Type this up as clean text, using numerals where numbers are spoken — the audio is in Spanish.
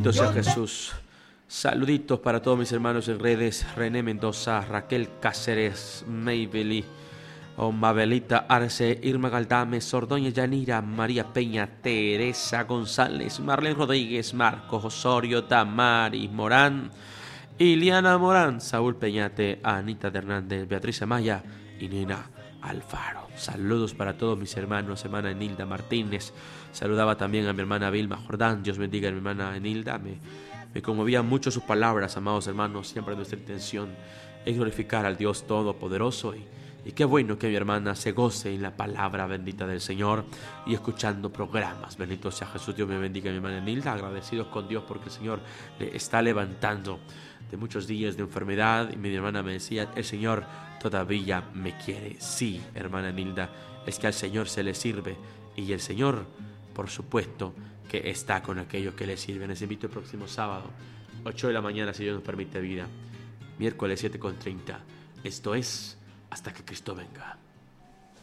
Bendito sea Jesús. Saluditos para todos mis hermanos en redes. René Mendoza, Raquel Cáceres, Maybeli, Mabelita Arce, Irma Galdame, Sordoña Yanira, María Peña, Teresa González, Marlene Rodríguez, Marcos Osorio, Damaris Morán, Iliana Morán, Saúl Peñate, Anita de Hernández, Beatriz Amaya y Nina Alfaro. Saludos para todos mis hermanos, hermana Enilda Martínez. Saludaba también a mi hermana Vilma Jordán. Dios bendiga a mi hermana Enilda. Me conmovían mucho sus palabras, amados hermanos. Siempre nuestra intención es glorificar al Dios Todopoderoso. Y qué bueno que mi hermana se goce en la palabra bendita del Señor y escuchando programas. Bendito sea Jesús. Dios me bendiga a mi hermana Enilda. Agradecidos con Dios porque el Señor le está levantando de muchos días de enfermedad. Y mi hermana me decía, el Señor todavía me quiere. Sí, hermana Nilda, es que al Señor se le sirve y el Señor, por supuesto, que está con aquellos que le sirven. Les invito el próximo sábado, 8 de la mañana, si Dios nos permite vida. Miércoles 7:30. Esto es Hasta que Cristo venga.